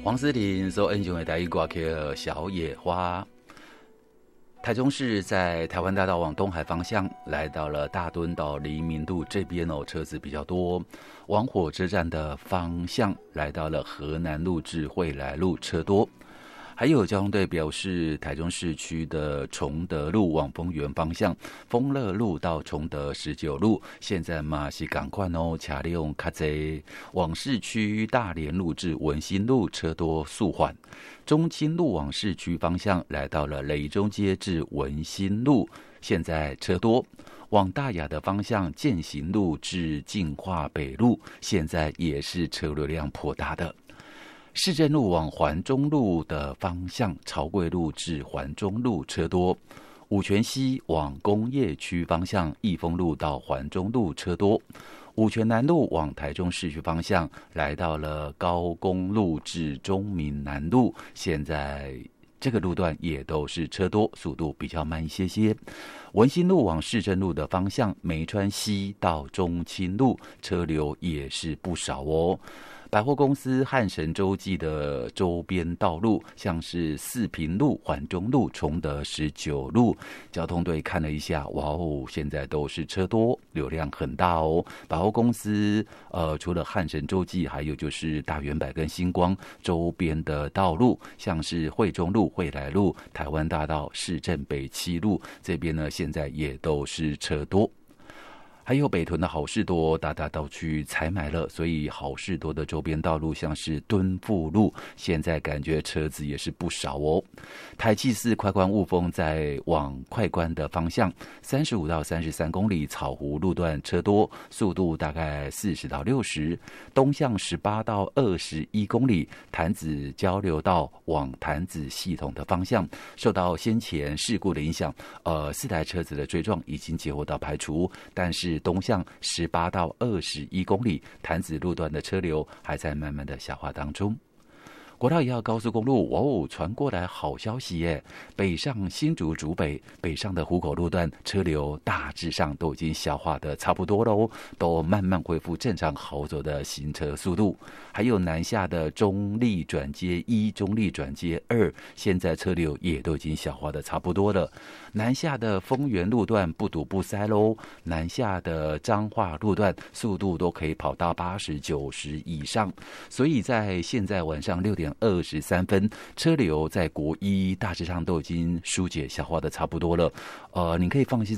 黄思玲所恩雄的台语歌曲《小野花》。台中市在台湾大道往东海方向来到了大墩到黎明路这边车子比较多。往火车站的方向来到了河南路至惠来路车多。还有交通队表示，台中市区的崇德路往丰原方向，丰乐路到崇德19路，现在嘛是赶快车辆较多。往市区大连路至文心路车多速缓。中清路往市区方向来到了雷中街至文心路，现在车多。往大雅的方向，健行路至进化北路，现在也是车流量颇大的。市政路往环中路的方向，朝贵路至环中路车多。五权西往工业区方向，益丰路到环中路车多。五权南路往台中市区方向，来到了高公路至中民南路，现在这个路段也都是车多，速度比较慢一些些。文心路往市政路的方向，梅川西到中清路车流也是不少哦。百货公司汉神洲际的周边道路，像是四平路、环中路、崇德19路，交通队看了一下，哇哦，现在都是车多，流量很大哦。百货公司除了汉神洲际，还有就是大圆柏跟星光周边的道路，像是惠中路、惠来路、台湾大道、市政北7路这边呢，现在也都是车多。还有北屯的好事多，大家都去采买了，所以好事多的周边道路像是敦富路，现在感觉车子也是不少哦。台七四快关雾峰在往快关的方向，35到33公里，草湖路段车多，速度大概40到60。东向18到21公里，潭子交流道往潭子系统的方向，受到先前事故的影响，4台车子的追撞已经结果到排除，但是东向18到21公里，潭子路段的车流还在慢慢的下滑当中。国道1号高速公路，哇哦，传过来好消息耶！北上新竹竹北，北上的湖口路段车流大致上都已经消化的差不多喽，都慢慢恢复正常好走的行车速度。还有南下的中立转接1、中立转接2，现在车流也都已经消化的差不多了。南下的丰原路段不堵不塞喽，南下的彰化路段速度都可以跑到80、90以上，所以在现在晚上6点23分，车流在国一大致上都已经疏解消化的差不多了。你可以放心